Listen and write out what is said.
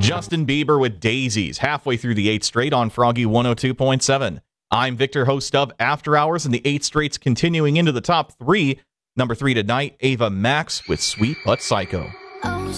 Justin Bieber with Daisies, halfway through the 8th straight on Froggy 102.7. I'm Victor, host of After Hours, and the 8th straight's continuing into the top 3. Number 3 tonight, Ava Max with Sweet But Psycho. Oh,